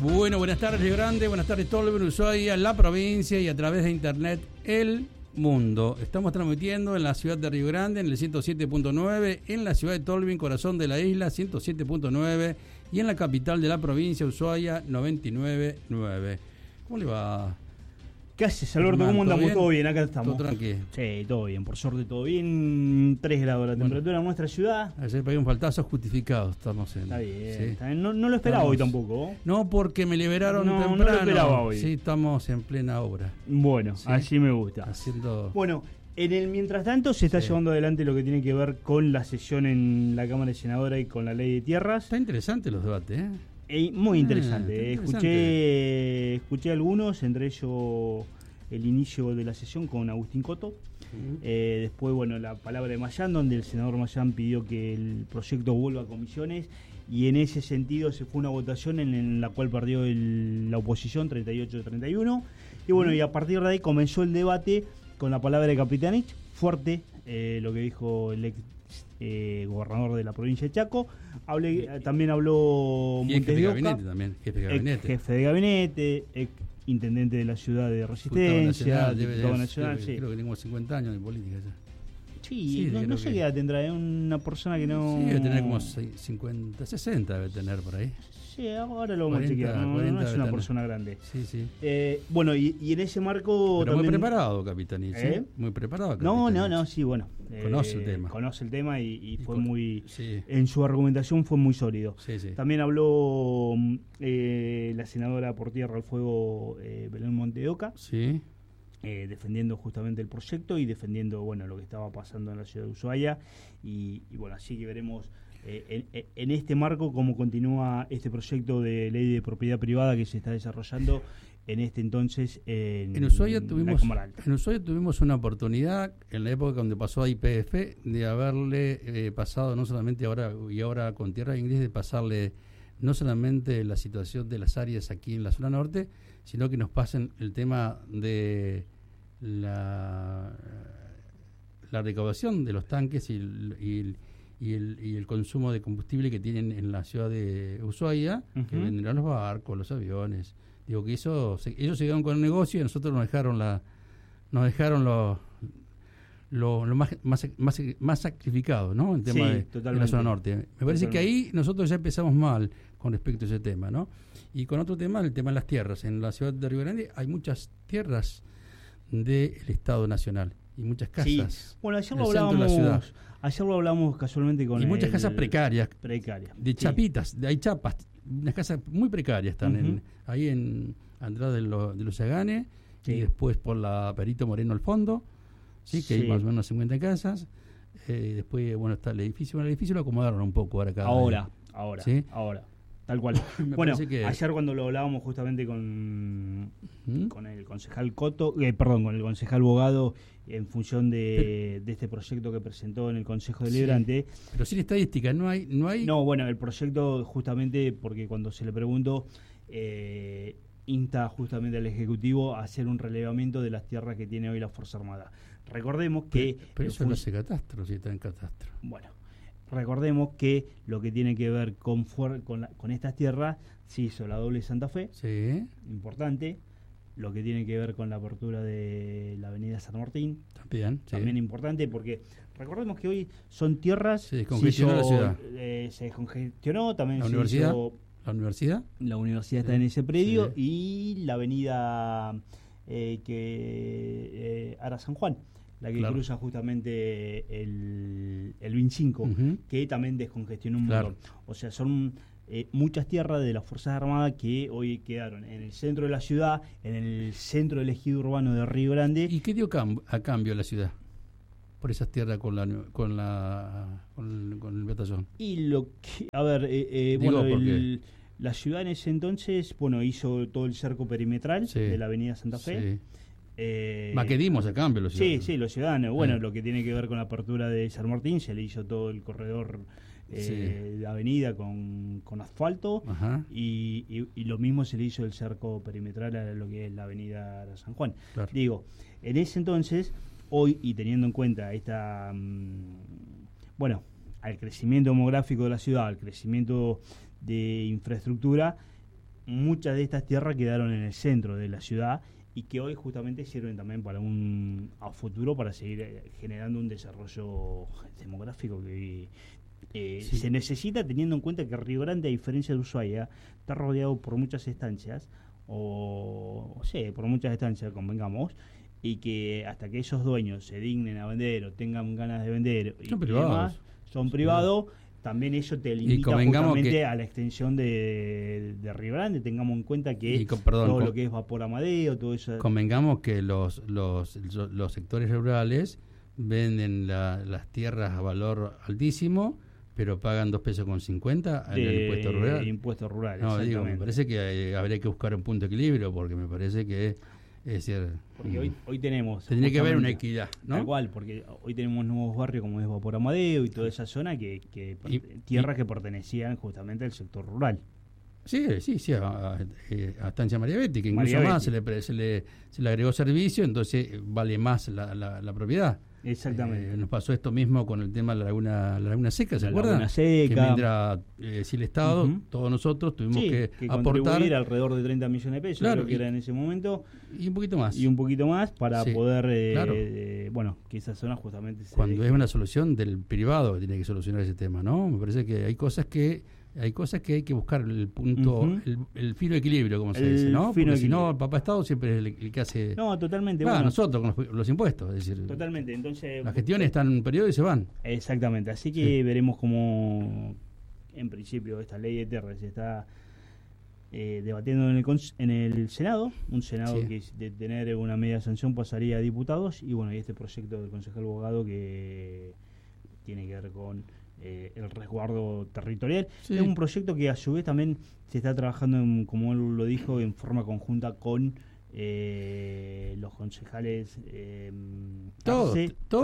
Bueno, buenas tardes Río Grande, buenas tardes Tolwyn, Ushuaia, la provincia y a través de internet el mundo. Estamos transmitiendo en la ciudad de Río Grande en el 107.9, en la ciudad de Tolwyn, corazón de la isla, 107.9 y en la capital de la provincia, Ushuaia, 99.9. ¿Cómo le va? ¿Qué haces, Alberto? ¿Cómo andamos? ¿Todo bien? Acá estamos. ¿Todo tranquilo? Sí, todo bien, por suerte todo bien. 3 grados la temperatura en nuestra ciudad. Ayer pegué un faltazo justificado, estamos en... Está bien, ¿sí? Está bien. No lo esperaba hoy tampoco. No, porque me liberaron temprano. No lo esperaba hoy. Sí, estamos en plena obra. Bueno, ¿sí? Así me gusta. Haciendo... Bueno, en el mientras tanto se está llevando adelante lo que tiene que ver con la sesión en la Cámara de Senadora y con la Ley de Tierras. Está interesante los debates, Muy interesante. Escuché algunos, entre ellos el inicio de la sesión con Agustín Coto. Después, bueno, la palabra de Mayán, donde el senador Mayán pidió que el proyecto vuelva a comisiones, y en ese sentido se fue una votación en la cual perdió la oposición 38-31, y bueno, y a partir de ahí comenzó el debate con la palabra de Capitanich, fuerte lo que dijo el ex gobernador de la provincia de Chaco. También habló Montes de Oca, jefe de gabinete, intendente de la ciudad de Resistencia, diputado nacional. Sí. Creo que tengo 50 años de política ya. Sí, no sé qué edad tendrá, es una persona que no... Sí, debe tener como 50, 60 debe tener por ahí. Sí, ahora lo vamos a chequear, no es una persona grande. Sí. Bueno, y en ese marco pero también... muy preparado, Capitanich, muy preparado. Capitanich. No, sí, bueno. Conoce el tema. Conoce el tema y fue muy... Sí. En su argumentación fue muy sólido. Sí. También habló la senadora por Tierra al Fuego, Belén Montes de Oca. Sí. Defendiendo justamente el proyecto y defendiendo, bueno, lo que estaba pasando en la ciudad de Ushuaia. Y bueno, así que veremos en este marco cómo continúa este proyecto de ley de propiedad privada que se está desarrollando en este entonces en Ushuaia tuvimos una oportunidad en la época donde pasó a YPF de haberle pasado, no solamente ahora con Tierra Inglés, de pasarle no solamente la situación de las áreas aquí en la zona norte, sino que nos pasen el tema de la recaudación de los tanques y el consumo de combustible que tienen en la ciudad de Ushuaia, que vendrán los barcos, los aviones. Digo que ellos se quedaron con el negocio y a nosotros nos dejaron lo más sacrificado, ¿no? En tema de la zona norte. Me parece que ahí nosotros ya empezamos mal con respecto a ese tema, ¿no? Y con otro tema, el tema de las tierras. En la ciudad de Río Grande hay muchas tierras del Estado Nacional y muchas casas. Sí. Bueno, ayer lo hablamos casualmente con... Y muchas casas precarias. De sí. chapitas, hay chapas, unas casas muy precarias están ahí en Andrade de los Yaganes, y después por la Perito Moreno al fondo, que hay más o menos 50 casas. Después, bueno, está el edificio. Bueno, el edificio lo acomodaron un poco ahora. Ahora. Tal cual. Bueno, ayer cuando lo hablábamos justamente con el concejal Coto, con el concejal Bogado, en función de este proyecto que presentó en el Consejo Deliberante. Pero sin estadística, no hay... No, bueno, el proyecto justamente, porque cuando se le preguntó, insta justamente al Ejecutivo a hacer un relevamiento de las tierras que tiene hoy la Fuerza Armada. Recordemos que... Pero eso lo hace Catastro, si está en Catastro. Bueno, recordemos que lo que tiene que ver con estas tierras se hizo la doble Santa Fe, importante. Lo que tiene que ver con la apertura de la avenida San Martín, también importante, porque recordemos que hoy son tierras... Se descongestionó la ciudad. Se descongestionó, también la se universidad. hizo... ¿La universidad? La universidad está en ese predio, y la avenida Ara San Juan, la que cruza justamente el 25, que también descongestionó un montón. O sea, son muchas tierras de las Fuerzas Armadas que hoy quedaron en el centro de la ciudad, en el centro del ejido urbano de Río Grande. ¿Y qué dio a cambio la ciudad por esas tierras con el batallón? Y lo que, la ciudad en ese entonces, hizo todo el cerco perimetral de la avenida Santa Fe. Más que dimos a cambio los ciudadanos. Sí, los ciudadanos. Bueno, lo que tiene que ver con la apertura de San Martín, se le hizo todo el corredor de avenida con asfalto, y lo mismo se le hizo el cerco perimetral a lo que es la avenida San Juan. Digo, en ese entonces, hoy, y teniendo en cuenta al crecimiento demográfico de la ciudad, al crecimiento de infraestructura, muchas de estas tierras quedaron en el centro de la ciudad y que hoy justamente sirven también para a futuro para seguir generando un desarrollo demográfico que se necesita, teniendo en cuenta que Río Grande, a diferencia de Ushuaia, está rodeado por muchas estancias, por muchas estancias, convengamos, y que hasta que esos dueños se dignen a vender o tengan ganas de vender son privados, demás, son privados, también eso te limita justamente a la extensión de Río Grande. Tengamos en cuenta que todo lo que es Vapor Amadeo, todo eso. Convengamos que los sectores rurales venden las tierras a valor altísimo, pero pagan 2.50 pesos en el impuesto rural. Impuesto rural, no, digo, me parece que habría que buscar un punto de equilibrio, porque me parece que es decir, porque hoy tenemos... Tendría que haber una equidad, ¿no? Tal cual, porque hoy tenemos nuevos barrios como es Vapor Amadeo y toda esa zona tierras que pertenecían justamente al sector rural. Sí, a Estancia María Betty, que incluso más se le agregó servicio, entonces vale más la propiedad. Exactamente. Nos pasó esto mismo con el tema de la Laguna Seca, ¿se acuerdan? Laguna Seca. Que mientras si el Estado, todos nosotros tuvimos que aportar alrededor de 30 millones de pesos, claro, creo que era en ese momento. Y un poquito más. Y un poquito más para poder, que esa zona justamente... Cuando es una solución del privado que tiene que solucionar ese tema, ¿no? Me parece que hay cosas que hay que buscar el punto, el fino equilibrio, como se dice, ¿no? Porque si no, el papá Estado siempre es el que hace... No, totalmente. Nosotros con los impuestos, es decir... Totalmente, entonces... Las gestiones están en un periodo y se van. Exactamente, así que veremos cómo, en principio, esta ley de tierras se está debatiendo en el Senado, un Senado que de tener una media sanción pasaría a diputados, y bueno, y este proyecto del concejal Bogado que tiene que ver con... el resguardo territorial. Es un proyecto que a su vez también se está trabajando, como él lo dijo, en forma conjunta con los concejales todos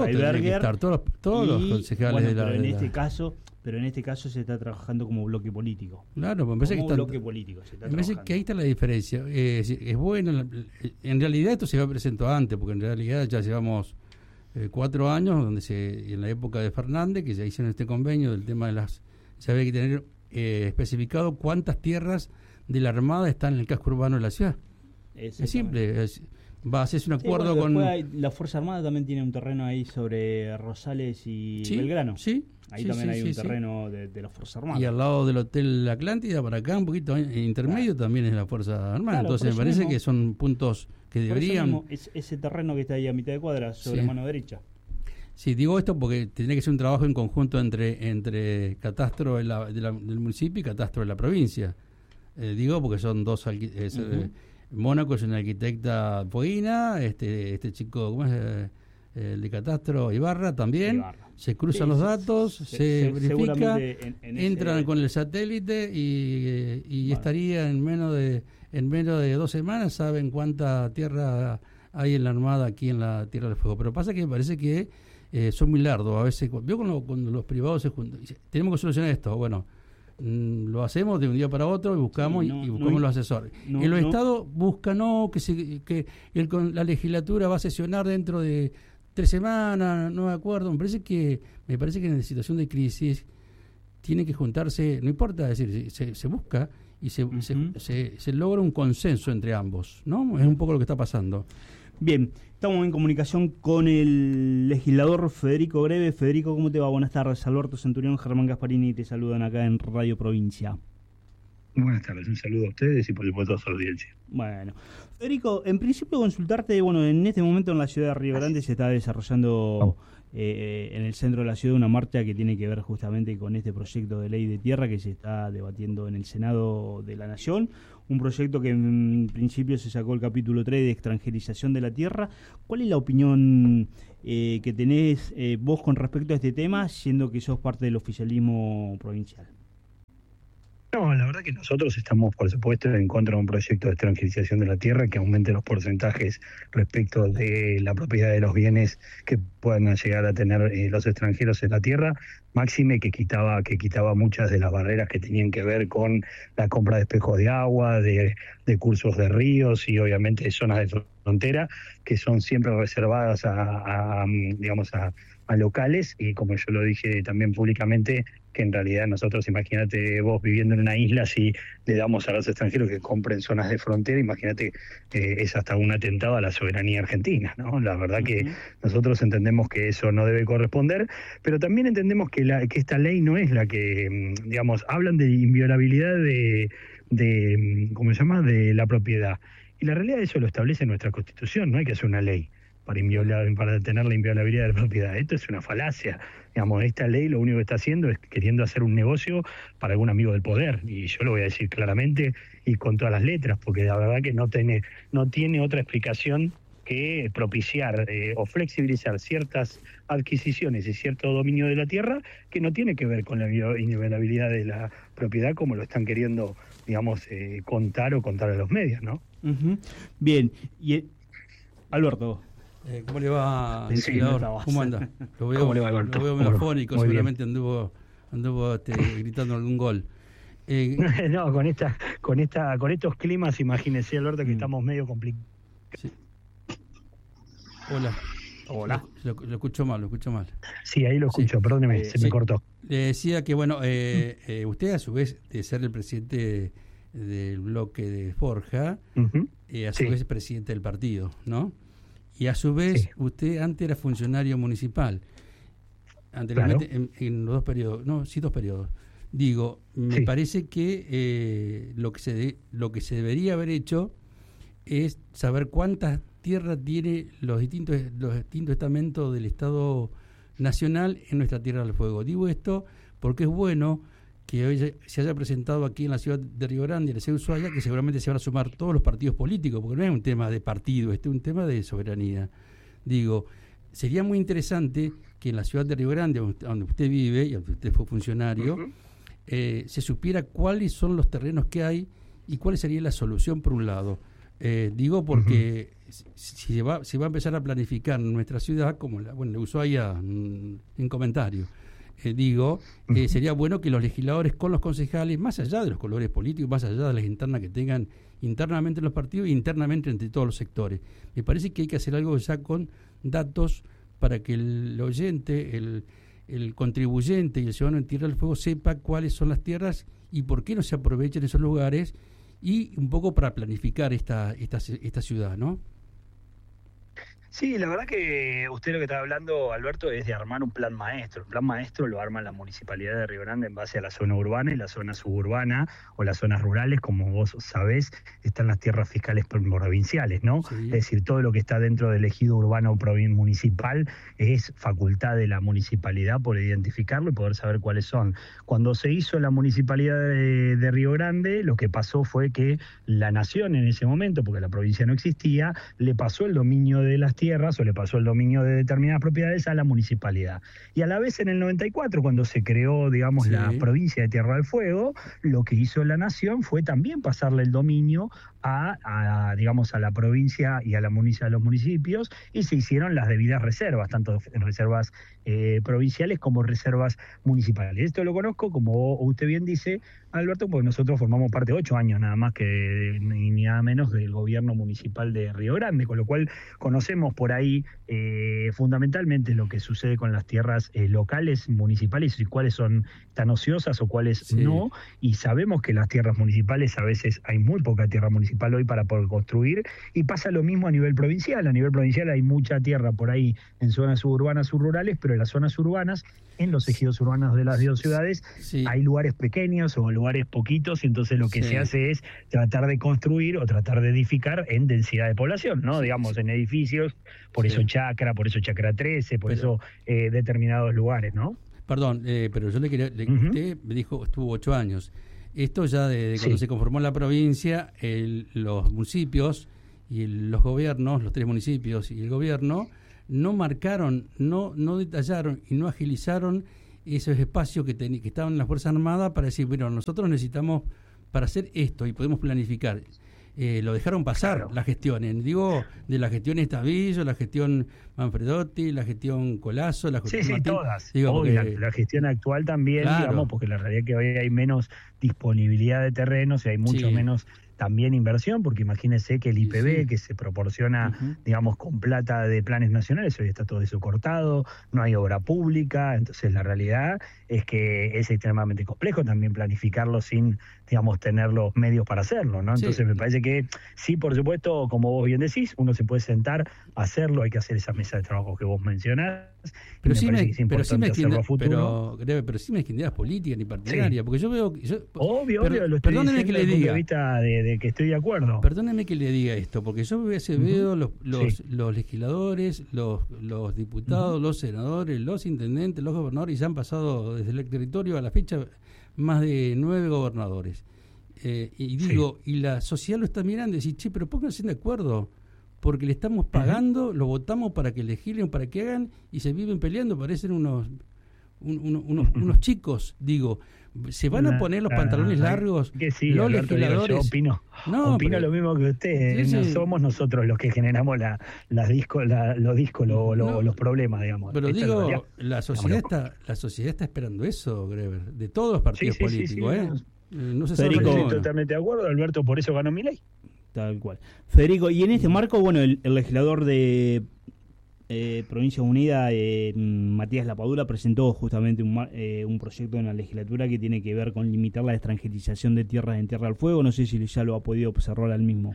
los concejales pero en este caso se está trabajando como bloque político. Claro, me parece que ahí está la diferencia. Es bueno, en realidad esto se va presentó antes, porque en realidad ya llevamos 4 años donde en la época de Fernández, que ya hicieron este convenio del tema de se había que tener especificado cuántas tierras de la Armada están en el casco urbano de la ciudad. Es simple, va a hacerse un acuerdo con... La Fuerza Armada también tiene un terreno ahí sobre Rosales y Belgrano. Ahí también hay un terreno de la Fuerza Armada. Y al lado del Hotel Atlántida, para acá, un poquito intermedio, también es la Fuerza Armada. Entonces me parece que son puntos que deberían... Ese terreno que está ahí a mitad de cuadra, sobre mano derecha. Sí, digo esto porque tendría que ser un trabajo en conjunto entre catastro del municipio y catastro de la provincia. Digo porque son dos... Mónaco es una arquitecta fueguina, este chico, ¿cómo es? El de catastro Ibarra también. Se cruzan los datos, se verifica, entran con el satélite y estaría en menos de 2 semanas, saben cuánta tierra hay en la Armada aquí en la Tierra del Fuego. Pero pasa que me parece que son muy largos. A veces, veo cuando los privados se juntan, tenemos que solucionar esto, bueno, lo hacemos de un día para otro y buscamos los asesores. El Estado busca que la legislatura va a sesionar dentro de 3 semanas, no me acuerdo. Me parece que en la situación de crisis tiene que juntarse, no importa, es decir, se busca y se logra un consenso entre ambos, ¿no? Es un poco lo que está pasando. Bien, estamos en comunicación con el legislador Federico Greve. Federico, ¿cómo te va? Buenas tardes. Alberto Centurión, Germán Gasparini te saludan acá en Radio Provincia. Buenas tardes, un saludo a ustedes y por supuesto a su audiencia. Bueno, Federico, en principio consultarte, en este momento en la ciudad de Río Grande se está desarrollando en el centro de la ciudad una marcha que tiene que ver justamente con este proyecto de ley de tierra que se está debatiendo en el Senado de la Nación, un proyecto que en principio se sacó el capítulo 3 de extranjerización de la tierra. ¿Cuál es la opinión que tenés vos con respecto a este tema, siendo que sos parte del oficialismo provincial? No, la verdad que nosotros estamos, por supuesto, en contra de un proyecto de extranjerización de la tierra que aumente los porcentajes respecto de la propiedad de los bienes que puedan llegar a tener los extranjeros en la tierra, máxime que quitaba muchas de las barreras que tenían que ver con la compra de espejos de agua, de cursos de ríos y obviamente de zonas de frontera que son siempre reservadas a locales, y como yo lo dije también públicamente, que en realidad nosotros, imagínate vos viviendo en una isla, si le damos a los extranjeros que compren zonas de frontera, imagínate, es hasta un atentado a la soberanía argentina, ¿no? La verdad que nosotros entendemos que eso no debe corresponder, pero también entendemos que esta ley no es la que, digamos, hablan de inviolabilidad ¿cómo se llama?, de la propiedad. Y la realidad eso lo establece nuestra Constitución, no hay que hacer una ley para detener la inviolabilidad de la propiedad. Esto es una falacia. Digamos, esta ley lo único que está haciendo es queriendo hacer un negocio para algún amigo del poder. Y yo lo voy a decir claramente y con todas las letras, porque la verdad que no tiene otra explicación que propiciar o flexibilizar ciertas adquisiciones y cierto dominio de la tierra que no tiene que ver con la inviolabilidad de la propiedad, como lo están queriendo, digamos, contar a los medios, ¿no? Bien. Y Alberto, ¿cómo le va, sí, legislador? ¿Cómo anda? ¿Cómo le va, Alberto? Lo veo melafónico, Muy seguramente anduvo gritando algún gol. No, con estos climas, imagínese, Alberto, que estamos medio complicados. Sí. Hola. Lo escucho mal. Sí, ahí lo escucho, sí. Perdóneme, se me cortó. Le decía que, bueno, usted a su vez de ser el presidente del bloque de Forja, a su vez presidente del partido, ¿no? Y a su vez, usted antes era funcionario municipal, anteriormente en los 2 periodos, dos periodos. Digo, me parece que lo que se debería haber hecho es saber cuántas tierras tiene los distintos estamentos del Estado Nacional en nuestra Tierra del Fuego. Digo esto porque es bueno que hoy se haya presentado aquí en la ciudad de Río Grande, en la ciudad de Ushuaia, que seguramente se van a sumar todos los partidos políticos, porque no es un tema de partido, es un tema de soberanía. Digo, sería muy interesante que en la ciudad de Río Grande, donde usted vive y donde usted fue funcionario, se supiera cuáles son los terrenos que hay y cuál sería la solución por un lado. Digo porque si se va a empezar a planificar nuestra ciudad, como la Ushuaia en comentario, sería bueno que los legisladores con los concejales, más allá de los colores políticos, más allá de las internas que tengan internamente en los partidos e internamente entre todos los sectores. Me parece que hay que hacer algo ya con datos para que el oyente, el contribuyente y el ciudadano en Tierra del Fuego sepa cuáles son las tierras y por qué no se aprovechan esos lugares, y un poco para planificar esta ciudad, ¿no? Sí, la verdad que usted lo que está hablando, Alberto, es de armar un plan maestro. El plan maestro lo arma la Municipalidad de Río Grande en base a la zona urbana y la zona suburbana o las zonas rurales. Como vos sabés, están las tierras fiscales provinciales, ¿no? Sí. Es decir, todo lo que está dentro del ejido urbano o municipal es facultad de la municipalidad por identificarlo y poder saber cuáles son. Cuando se hizo la Municipalidad de Río Grande, lo que pasó fue que la nación en ese momento, porque la provincia no existía, le pasó el dominio de las tierras o le pasó el dominio de determinadas propiedades a la municipalidad. Y a la vez en el 94, cuando se creó, digamos, la provincia de Tierra del Fuego, lo que hizo la nación fue también pasarle el dominio digamos, a la provincia y a los municipios, y se hicieron las debidas reservas, tanto en reservas provinciales como reservas municipales. Esto lo conozco, como usted bien dice, Alberto, porque nosotros formamos parte 8 años nada más que ni nada menos del gobierno municipal de Río Grande, con lo cual conocemos por ahí fundamentalmente lo que sucede con las tierras locales, municipales, y cuáles son tan ociosas o cuáles no, y sabemos que las tierras municipales a veces hay muy poca tierra municipal hoy para poder construir, y pasa lo mismo a nivel provincial. A nivel provincial hay mucha tierra por ahí en zonas suburbanas, subrurales, pero en las zonas urbanas, en los ejidos urbanos de las 2 ciudades, hay lugares pequeños o lugares poquitos, y entonces lo que se hace es tratar de construir o tratar de edificar en densidad de población, ¿no? Digamos, en edificios, por eso Chacra 13, por eso determinados lugares, ¿no? Perdón, pero yo le quería... Usted me dijo, estuvo 8 años. Esto ya de cuando se conformó la provincia, los municipios y los gobiernos, los 3 municipios y el gobierno, no marcaron, no detallaron y no agilizaron esos espacios que estaban en las Fuerzas Armadas para decir, bueno, nosotros necesitamos para hacer esto y podemos planificar. Lo dejaron pasar las gestiones, digo, de la gestión Estavillo, la gestión Manfredotti, la gestión Colazo, la gestión Martín, todas. Digo, la gestión actual también, digamos, porque la realidad es que hoy hay menos disponibilidad de terrenos y hay mucho menos también inversión, porque imagínense que el IPB, sí, que se proporciona, digamos, con plata de planes nacionales, hoy está todo eso cortado, no hay obra pública, entonces la realidad es que es extremadamente complejo también planificarlo sin, digamos, tener los medios para hacerlo, ¿no? Entonces me parece que sí, por supuesto, como vos bien decís, uno se puede sentar a hacerlo, hay que hacer esa mesa de trabajo que vos mencionás. Pero sí mezquindades políticas ni partidarias, porque yo veo... Obvio, lo estoy perdóneme que le diga. Desde el punto de vista de que estoy de acuerdo. Perdóneme que le diga esto, porque yo veo los legisladores, los diputados, los senadores, los intendentes, los gobernadores, y ya han pasado desde el territorio a la fecha más de 9 gobernadores. Y digo, y la sociedad lo está mirando y dice, che, pero pónganse de acuerdo, porque le estamos pagando, lo votamos para que legislen, para que hagan, y se viven peleando, parecen unos chicos, digo, se van a poner los pantalones largos, que sí, los Alberto, legisladores. Opino lo mismo que usted, no somos nosotros los que generamos los problemas, digamos. Pero digo, la sociedad está esperando eso, Greber, de todos los partidos políticos, no se sabe. Estoy totalmente de acuerdo, Alberto, por eso ganó Milei. Tal cual. Federico, y en este marco, bueno, el legislador de Provincia Unida, Matías Lapadula, presentó justamente un proyecto en la legislatura que tiene que ver con limitar la extranjerización de tierras en Tierra del Fuego. No sé si ya lo ha podido observar al mismo.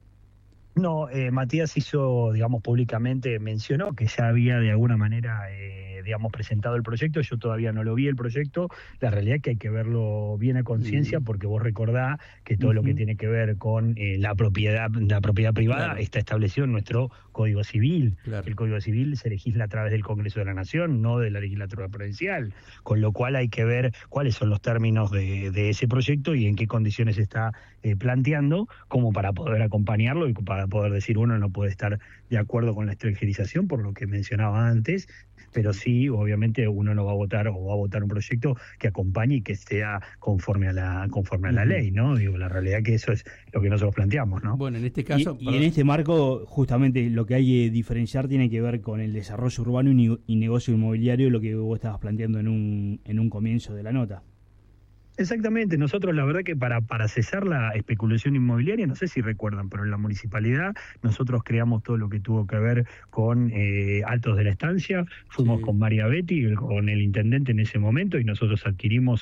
No, Matías hizo, digamos, públicamente, mencionó que ya había de alguna manera, digamos, presentado el proyecto. Yo todavía no lo vi el proyecto. La realidad es que hay que verlo bien a conciencia, porque vos recordá que todo lo que tiene que ver con la propiedad privada está establecido en nuestro Código Civil. El Código Civil se legisla a través del Congreso de la Nación, no de la legislatura provincial, con lo cual hay que ver cuáles son los términos de ese proyecto y en qué condiciones está planteando, como para poder acompañarlo y para poder decir uno no puede estar de acuerdo con la extranjerización, por lo que mencionaba antes, pero sí, obviamente uno no va a votar o va a votar un proyecto que acompañe y que sea conforme a la ley, ¿no? Digo, la realidad que eso es lo que nosotros planteamos, ¿no? Bueno, en este caso... Y en este marco, justamente lo que hay que diferenciar tiene que ver con el desarrollo urbano y negocio inmobiliario, lo que vos estabas planteando en un comienzo de la nota. Exactamente, nosotros la verdad que para cesar la especulación inmobiliaria, no sé si recuerdan, pero en la municipalidad nosotros creamos todo lo que tuvo que ver con Altos de la Estancia, fuimos con María Betty, con el intendente en ese momento, y nosotros adquirimos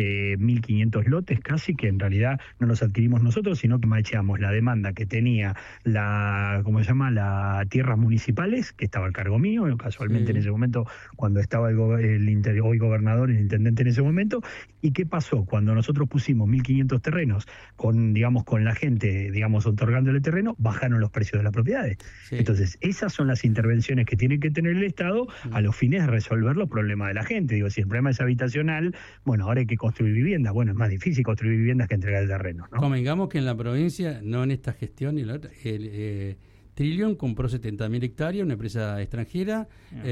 1.500 lotes casi, que en realidad no los adquirimos nosotros, sino que macheamos la demanda que tenía las tierras municipales, que estaba a cargo mío, casualmente en ese momento, cuando estaba hoy gobernador, el intendente en ese momento. ¿Y qué pasó? Cuando nosotros pusimos 1.500 terrenos con la gente, otorgándole terreno, bajaron los precios de las propiedades. Entonces, esas son las intervenciones que tiene que tener el Estado a los fines de resolver los problemas de la gente. Digo, si el problema es habitacional, bueno, ahora hay que construir viviendas. Bueno, es más difícil construir viviendas que entregar el terreno, ¿no? Convengamos que en la provincia, no en esta gestión, Trillium compró 70.000 hectáreas, una empresa extranjera.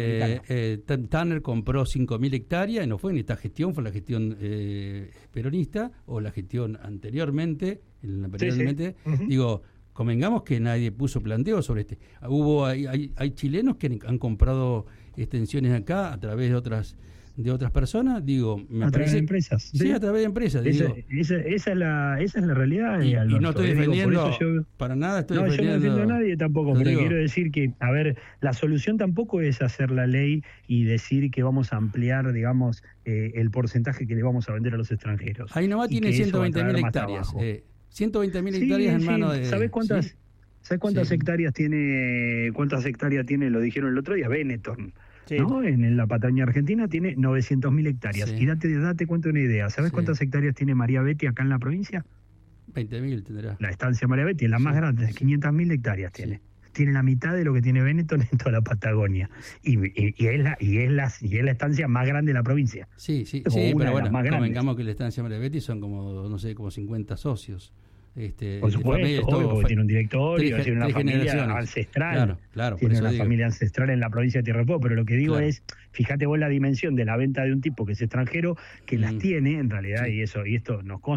Tanner compró 5.000 hectáreas, no fue en esta gestión, fue la gestión peronista o la gestión anteriormente. Digo, convengamos que nadie puso planteo sobre este. Hay chilenos que han comprado extensiones acá a través de otras personas, digo, a través de empresas. Sí, a través de empresas. Esa es la realidad. Y no estoy defendiendo, para nada estoy defendiendo. Yo no defiendo a nadie tampoco, pero quiero decir que, a ver, la solución tampoco es hacer la ley y decir que vamos a ampliar, el porcentaje que le vamos a vender a los extranjeros. Ainhoa tiene 120.000 hectáreas. 120.000 hectáreas en mano de... ¿Sabés cuántas hectáreas tiene? ¿Cuántas hectáreas tiene? Lo dijeron el otro día, Benetton. ¿No? En la Patagonia Argentina tiene 900.000 hectáreas. Y date cuenta una idea. ¿Sabes cuántas hectáreas tiene María Betty acá en la provincia? 20.000 tendrá. La estancia María Betty es la más grande, 500.000 hectáreas tiene. Tiene la mitad de lo que tiene Benetton en toda la Patagonia. Y es la estancia más grande de la provincia. Sí, pero bueno, convengamos que la estancia María Betty son como 50 socios. Por supuesto, porque tiene un directorio, tiene una familia ancestral. Claro, tiene una familia ancestral en la provincia de Tierra del Fuego, pero lo que digo es, fíjate vos la dimensión de la venta de un tipo que es extranjero, que las tiene en realidad, y esto nos consta.